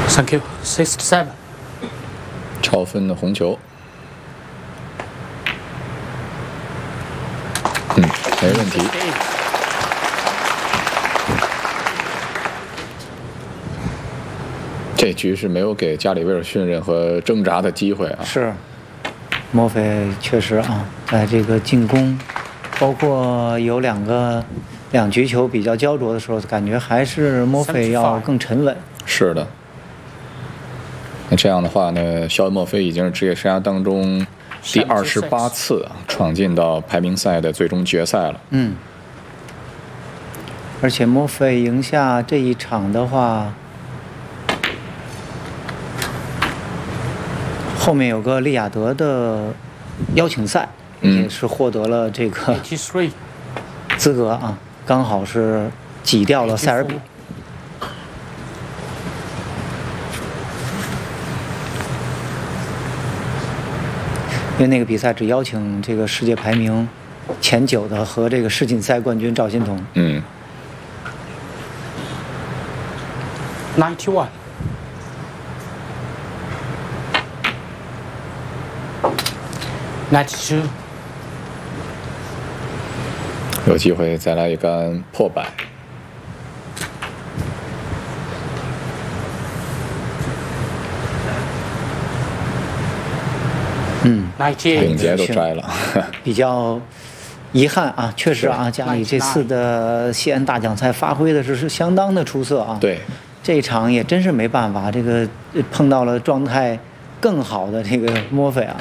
Thank you. 6-7. 超分的红球。没问题。这局是没有给加里威尔逊任何挣扎的机会啊。 是，莫菲确实啊，在这个进攻，包括有两局球比较焦灼的时候，感觉还是莫菲要更沉稳。 是的。那这样的话呢，肖恩·莫菲已经是职业生涯当中第28次闯进到排名赛的最终决赛了。 而且莫菲赢下这一场的话，后面有个利雅得的邀请赛，也是获得了这个资格啊，刚好是挤掉了塞尔比。因为那个比赛只邀请这个世界排名前9的和这个世锦赛冠军赵心童。 91. 92. 有机会再来一杆破百。领结都摘了， 比较遗憾啊，确实啊，家里这次的西安大奖赛发挥的是相当的出色啊。 对， 这一场也真是没办法，这个碰到了状态更好的这个莫菲啊。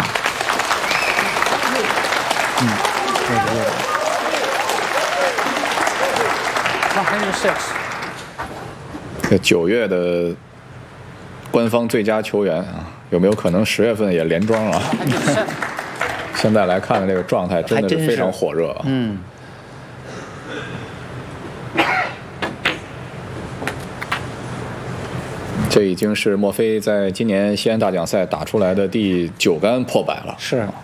这9月的官方最佳球员啊，有没有可能10月份也连庄啊？现在来看这个状态真的是非常火热啊。这已经是莫菲在今年西安大奖赛打出来的第9杆破百了。 是，